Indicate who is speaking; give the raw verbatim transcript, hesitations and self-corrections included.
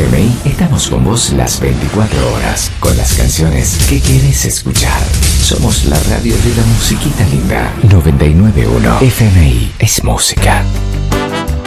Speaker 1: M I estamos con vos las veinticuatro horas, con las canciones que querés escuchar. Somos la radio de la musiquita linda. noventa y nueve punto uno F M I es música.